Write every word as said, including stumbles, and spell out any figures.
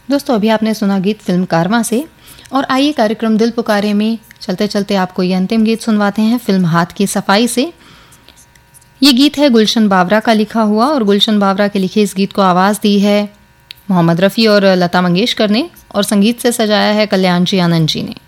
दोस्तों अभी आपने सुना गीत फिल्म कारवां से। और आइए कार्यक्रम दिल पुकारे में चलते चलते आपको ये अंतिम गीत सुनवाते हैं फिल्म हाथ की सफाई से। ये गीत है गुलशन बावरा का लिखा हुआ, और गुलशन बावरा के लिखे इस गीत को आवाज़ दी है मोहम्मद रफ़ी और लता मंगेशकर ने, और संगीत से सजाया है कल्याण जी आनंद जी ने।